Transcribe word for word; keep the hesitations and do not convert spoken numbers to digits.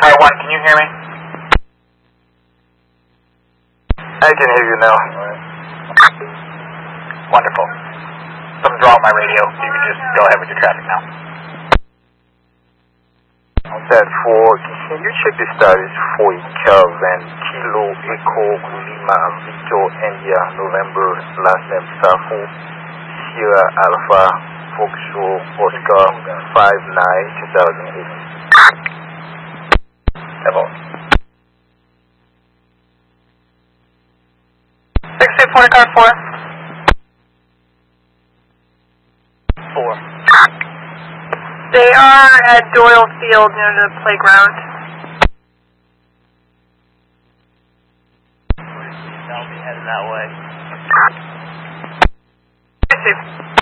Alright, one, can you hear me? I can hear you now. Wonderful. Something's wrong with my radio. You can just go ahead with your traffic now. That for, can you check the status for Kelvin, Kilo, Echo, Lima, Victor, India, November, last name Safu, Sierra Alpha, Foxtrot, Oscar, five nine, two thousand eight. Level. six two four, car four. Four. They are at Doyle Field near the playground. I'll be heading that way. six two.